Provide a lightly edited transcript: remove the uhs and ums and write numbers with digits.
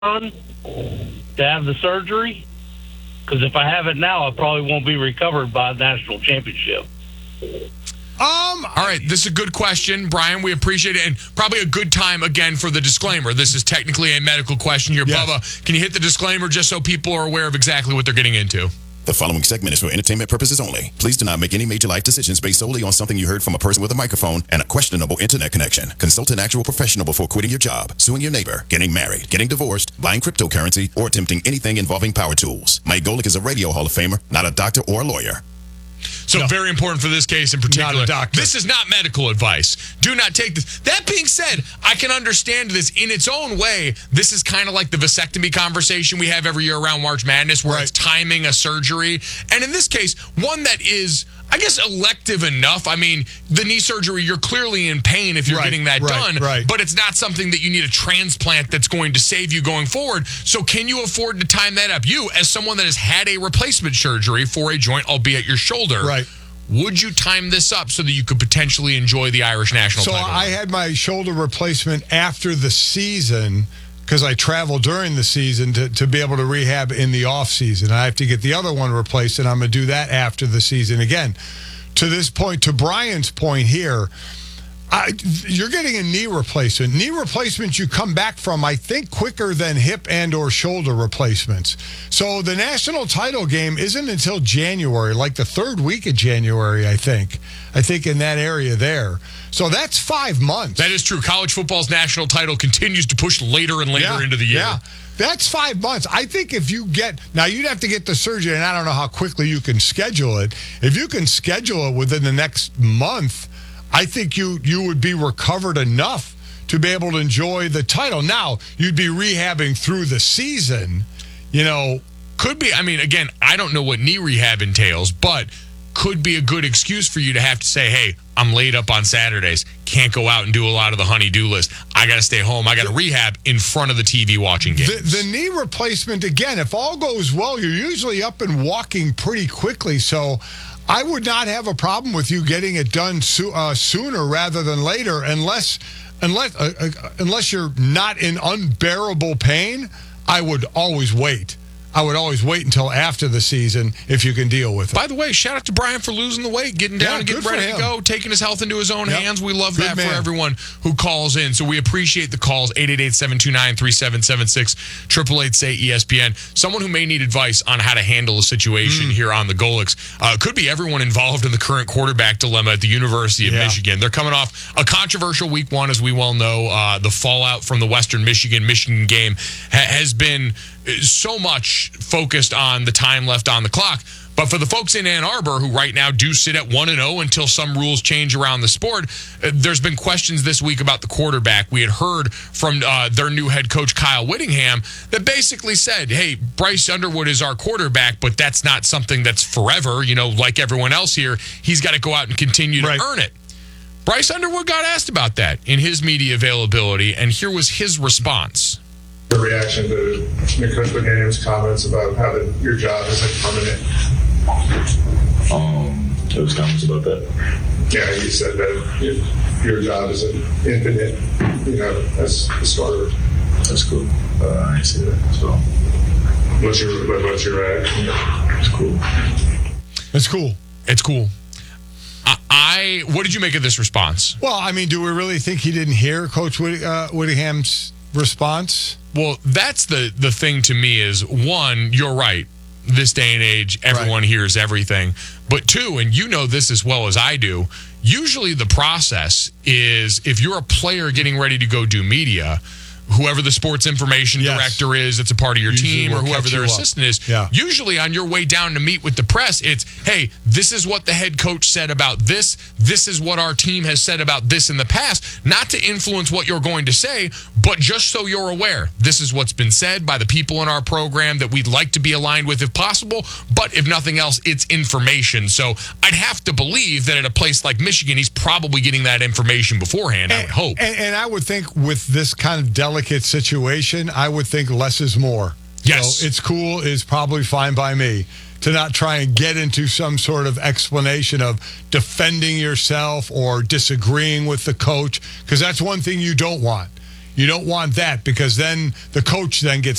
to have the surgery? Because if I have it now, I probably won't be recovered by the national championship. All right, this is a good question, Brian. We appreciate it, and probably a good time, again, for the disclaimer. This is technically a medical question here. Yes. Bubba, can you hit the disclaimer just so people are aware of exactly what they're getting into? The following segment is for entertainment purposes only. Please do not make any major life decisions based solely on something you heard from a person with a microphone and a questionable internet connection. Consult an actual professional before quitting your job, suing your neighbor, getting married, getting divorced, buying cryptocurrency, or attempting anything involving power tools. Mike Golick is a radio Hall of Famer, not a doctor or a lawyer. So very important for this case in particular. Not a doctor. This is not medical advice. Do not take this. That being said, I can understand this in its own way. This is kind of like the vasectomy conversation we have every year around March Madness, where it's timing a surgery. And in this case, one that is, I guess, elective enough. I mean, the knee surgery, you're clearly in pain if you're getting that done, but it's not something that you need a transplant that's going to save you going forward. So can you afford to time that up? You, as someone that has had a replacement surgery for a joint, albeit your shoulder, would you time this up so that you could potentially enjoy the Irish national title? So I had my shoulder replacement after the season because I travel during the season to be able to rehab in the off season. I have to get the other one replaced, and I'm going to do that after the season. Again, to this point, to Brian's point here, you're getting a knee replacement. Knee replacements you come back from, I think, quicker than hip and or shoulder replacements. So the national title game isn't until January, like the third week of January, I think in that area there. So that's 5 months. That is true. College football's national title continues to push later and later into the year. Yeah. That's 5 months. I think if you now you'd have to get the surgery, and I don't know how quickly you can schedule it. If you can schedule it within the next month, I think you would be recovered enough to be able to enjoy the title. Now, you'd be rehabbing through the season, Could be. I mean, again, I don't know what knee rehab entails, but could be a good excuse for you to have to say, hey, I'm laid up on Saturdays. Can't go out and do a lot of the honey-do list. I got to stay home. I got to rehab in front of the TV watching games. The knee replacement, again, if all goes well, you're usually up and walking pretty quickly. So I would not have a problem with you getting it done sooner rather than later, unless you're not in unbearable pain. I would always wait. I would always wait until after the season if you can deal with it. By the way, shout out to Brian for losing the weight, getting down and getting ready to go, taking his health into his own hands. We love that for everyone who calls in. So we appreciate the calls, 888-729-3776, 888-SAY-ESPN. Someone who may need advice on how to handle a situation here on the Golicks. Could be everyone involved in the current quarterback dilemma at the University of Michigan. They're coming off a controversial week one, as we well know. The fallout from the Western Michigan game has been so much focused on the time left on the clock. But for the folks in Ann Arbor who right now do sit at 1-0 until some rules change around the sport, there's been questions this week about the quarterback. We had heard from their new head coach, Kyle Whittingham, that basically said, hey, Bryce Underwood is our quarterback, but that's not something that's forever. Like everyone else here, he's got to go out and continue to earn it. Bryce Underwood got asked about that in his media availability, and here was his response. The reaction to Coach Whittingham's comments about how your job isn't permanent. Those comments about that? Yeah, he said that your job isn't infinite, as a starter. That's cool. I didn't see that. So, what's your reaction? It's cool. It's cool. It's cool. What did you make of this response? Well, I mean, do we really think he didn't hear Coach Whittingham's response? Well, that's the thing to me is, one, you're right. This day and age, everyone hears everything. But two, and you know this as well as I do, usually the process is if you're a player getting ready to go do media, whoever the sports information director is that's a part of your team, or whoever their assistant is, usually on your way down to meet with the press, it's, hey, this is what the head coach said about this. This is what our team has said about this in the past. Not to influence what you're going to say, but just so you're aware, this is what's been said by the people in our program that we'd like to be aligned with if possible. But if nothing else, it's information. So I'd have to believe that at a place like Michigan, he's probably getting that information beforehand, I would hope. And I would think with this kind of delicate situation, I would think less is more. Yes. So it's cool is probably fine by me to not try and get into some sort of explanation of defending yourself or disagreeing with the coach, because that's one thing you don't want. You don't want that because then the coach then gets